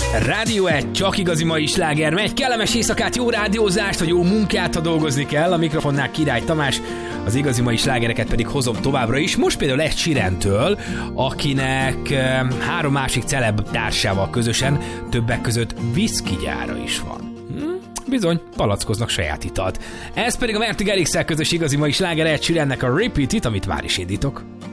Rádió 1, csak igazi mai sláger megy. Kellemes éjszakát, jó rádiózást, vagy jó munkát, ha dolgozni kell. A mikrofonnál Király Tamás, az igazi mai slágereket pedig hozom továbbra is. Most például egy Sheerantől, akinek 3 másik celeb társával közösen többek között whisky gyára is van. Bizony, palackoznak saját italt. Ez pedig a Vertigo LX-el közös igazi mai sláger, egy Sheerannek a Repeat It, amit már is indítok.